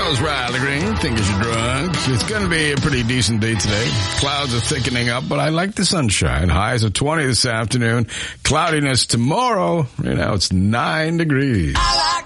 Rose Riley Green, think it's your drugs. It's going to be a pretty decent day today. Clouds are thickening up, but I like the sunshine. Highs of 20 this afternoon. Cloudiness tomorrow. Right now it's 9 degrees.